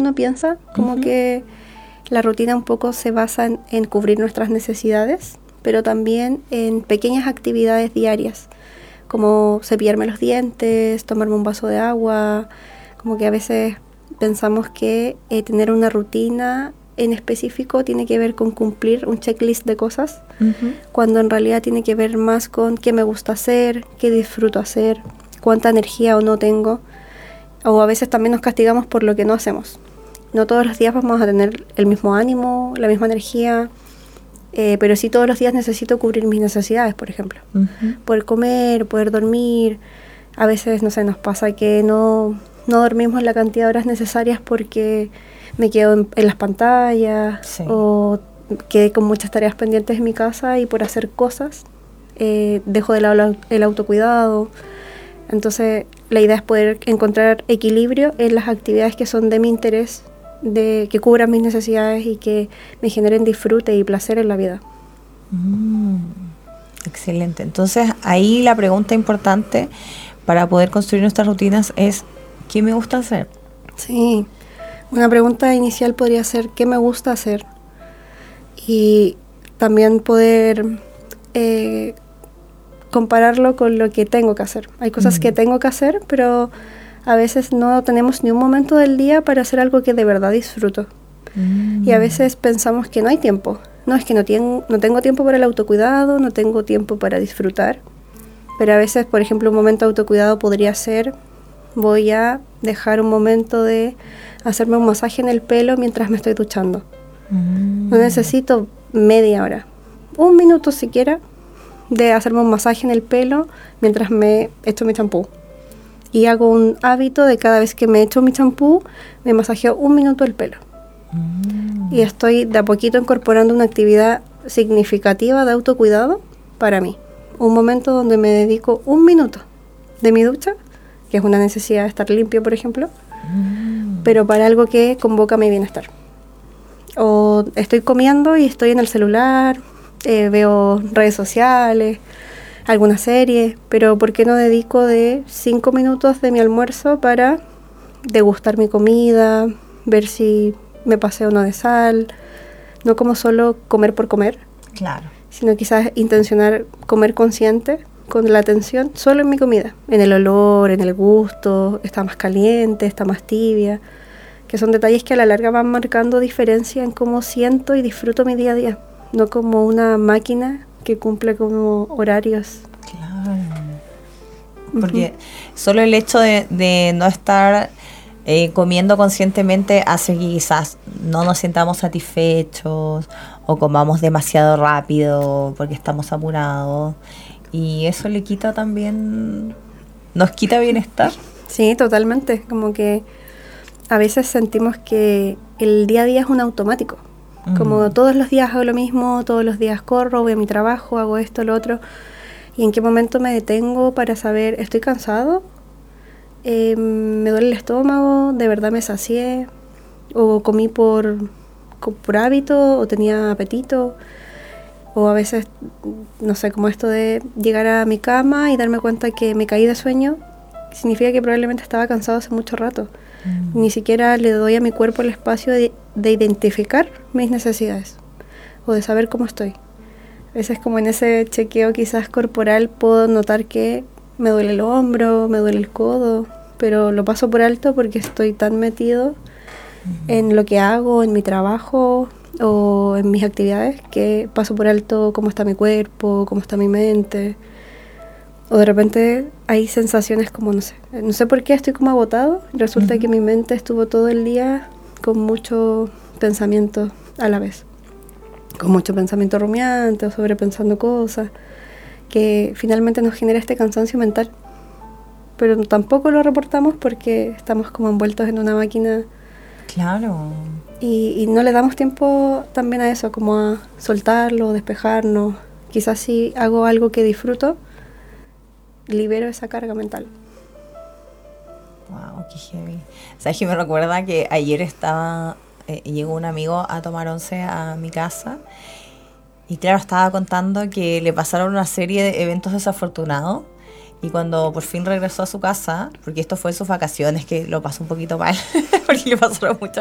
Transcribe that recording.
uno piensa, como que la rutina un poco se basa en cubrir nuestras necesidades, pero también en pequeñas actividades diarias, como cepillarme los dientes, tomarme un vaso de agua. Como que a veces pensamos que tener una rutina en específico tiene que ver con cumplir un checklist de cosas, cuando en realidad tiene que ver más con qué me gusta hacer, qué disfruto hacer, cuánta energía o no tengo. O a veces también nos castigamos por lo que no hacemos. No todos los días vamos a tener el mismo ánimo, la misma energía, pero sí todos los días necesito cubrir mis necesidades, por ejemplo. Poder comer, poder dormir. A veces, no sé, nos pasa que no dormimos la cantidad de horas necesarias porque me quedo en las pantallas, o quedé con muchas tareas pendientes en mi casa y por hacer cosas dejo de lado el autocuidado. Entonces la idea es poder encontrar equilibrio en las actividades que son de mi interés, que cubran mis necesidades y que me generen disfrute y placer en la vida. Excelente. Entonces ahí la pregunta importante para poder construir nuestras rutinas es: ¿qué me gusta hacer? Sí, una pregunta inicial podría ser ¿qué me gusta hacer? Y también poder compararlo con lo que tengo que hacer. Hay cosas que tengo que hacer, pero a veces no tenemos ni un momento del día para hacer algo que de verdad disfruto. Y a veces pensamos que no hay tiempo. No, es que no tengo tiempo para el autocuidado, no tengo tiempo para disfrutar. Pero a veces, por ejemplo, un momento de autocuidado podría ser: voy a dejar un momento de hacerme un masaje en el pelo mientras me estoy duchando. No necesito media hora, un minuto siquiera, de hacerme un masaje en el pelo mientras me echo mi champú. Y hago un hábito de cada vez que me echo mi champú, me masajeo un minuto el pelo. Y estoy de a poquito incorporando una actividad significativa de autocuidado para mí. Un momento donde me dedico un minuto de mi ducha, que es una necesidad de estar limpio, por ejemplo, pero para algo que convoca mi bienestar. O estoy comiendo y estoy en el celular, veo redes sociales, alguna serie, pero ¿por qué no dedico de 5 minutos de mi almuerzo para degustar mi comida, ver si me pasé o no de sal? No como solo comer por comer, Claro. sino quizás intencionar comer consciente, con la atención solo en mi comida, en el olor, en el gusto, está más caliente, está más tibia, que son detalles que a la larga van marcando diferencia en cómo siento y disfruto mi día a día, no como una máquina que cumple como horarios. Claro. Porque solo el hecho de no estar comiendo conscientemente hace que quizás no nos sintamos satisfechos o comamos demasiado rápido porque estamos apurados, y eso le quita también, nos quita bienestar. Sí, totalmente, como que a veces sentimos que el día a día es un automático, como todos los días hago lo mismo, todos los días corro, voy a mi trabajo, hago esto, lo otro, y en qué momento me detengo para saber, ¿estoy cansado? ¿Me duele el estómago? ¿De verdad me sacié? ¿O comí por hábito? ¿O tenía apetito? O a veces, no sé, como esto de llegar a mi cama y darme cuenta que me caí de sueño, significa que probablemente estaba cansado hace mucho rato. Ni siquiera le doy a mi cuerpo el espacio de identificar mis necesidades o de saber cómo estoy. A veces, como en ese chequeo quizás corporal, puedo notar que me duele el hombro, me duele el codo, pero lo paso por alto porque estoy tan metido en lo que hago, en mi trabajo o en mis actividades, que paso por alto cómo está mi cuerpo, cómo está mi mente. O de repente hay sensaciones como, no sé por qué estoy como agotado. Resulta que mi mente estuvo todo el día con mucho pensamiento a la vez, con mucho pensamiento rumiante o sobrepensando cosas, que finalmente nos genera este cansancio mental. Pero tampoco lo reportamos porque estamos como envueltos en una máquina. Claro. Y no le damos tiempo también a eso, como a soltarlo, despejarnos. Quizás si hago algo que disfruto, libero esa carga mental. Wow, qué heavy. ¿Sabes qué me recuerda? Que ayer llegó un amigo a tomar once a mi casa, y claro, estaba contando que le pasaron una serie de eventos desafortunados, y cuando por fin regresó a su casa, porque esto fue en sus vacaciones, que lo pasó un poquito mal porque le pasaron muchas